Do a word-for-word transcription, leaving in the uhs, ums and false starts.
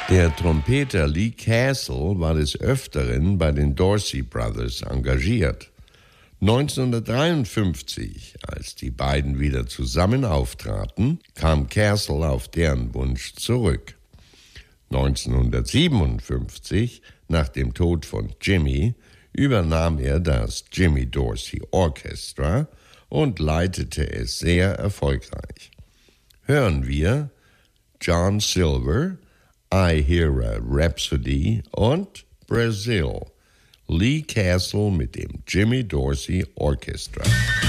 Der Trompeter Lee Castle war des Öfteren bei den Dorsey Brothers engagiert. neunzehnhundertdreiundfünfzig, als die beiden wieder zusammen auftraten, kam Castle auf deren Wunsch zurück. neunzehnhundertsiebenundfünfzig, nach dem Tod von Jimmy, übernahm er das Jimmy Dorsey Orchestra und leitete es sehr erfolgreich. Hören wir John Silver, I Hear a Rhapsody und Brazil. Lee Castle mit dem Jimmy Dorsey Orchestra.